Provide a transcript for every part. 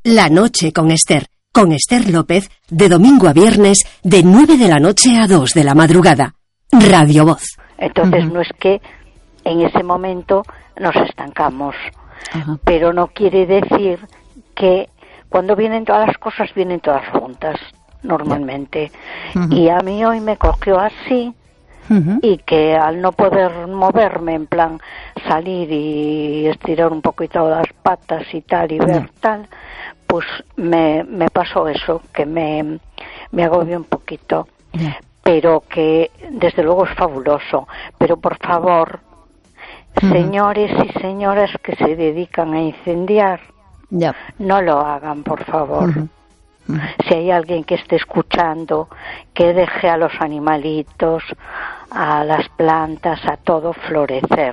La noche con Esther López, de domingo a viernes, de 9 de la noche a 2 de la madrugada. Radio Voz. Entonces no es que en ese momento nos estancamos, pero no quiere decir que cuando vienen todas las cosas, vienen todas juntas, normalmente. Y a mí hoy me cogió así, y que al no poder moverme, en plan salir y estirar un poquito las patas y tal, y ver tal, pues me pasó eso, que me agobió un poquito. Pero que desde luego es fabuloso. Pero por favor, señores y señoras que se dedican a incendiar, no lo hagan, por favor. Si hay alguien que esté escuchando, que deje a los animalitos, a las plantas, a todo florecer.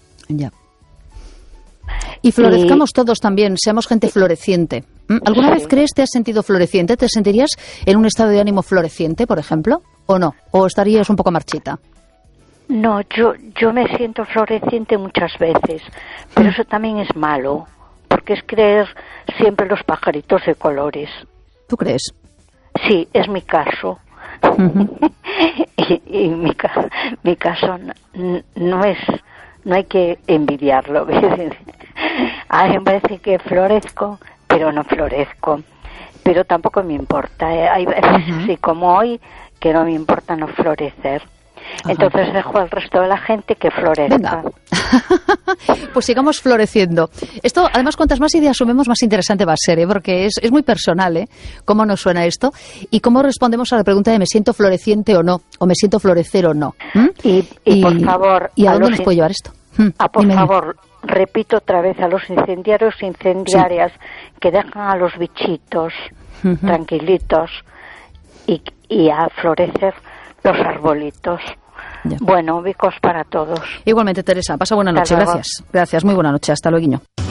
Y florezcamos todos también, seamos gente floreciente. ¿Alguna vez crees te has sentido floreciente? ¿Te sentirías en un estado de ánimo floreciente, por ejemplo? ¿O no? ¿O estarías un poco marchita? No, yo me siento floreciente muchas veces, pero eso también es malo, porque es creer siempre los pajaritos de colores. ¿Tú crees? Sí, es mi caso. y mi caso no hay que envidiarlo. A mí me parece que florezco, pero no florezco. Pero tampoco me importa. Hay veces así como hoy que no me importa no florecer. Entonces dejo al resto de la gente que florezca. Venga. Pues sigamos floreciendo. Esto, además, cuantas más ideas sumemos, más interesante va a ser, porque es muy personal, cómo nos suena esto y cómo respondemos a la pregunta de me siento floreciente o no, o me siento florecer o no. Y por favor... ¿Y a dónde nos puede llevar esto? Por favor, repito otra vez, a los incendiarios e incendiarias que dejan a los bichitos tranquilitos y a florecer los arbolitos. Bueno, bicos para todos. Igualmente, Teresa, pasa buena noche. Gracias. Gracias, muy buena noche. Hasta luego.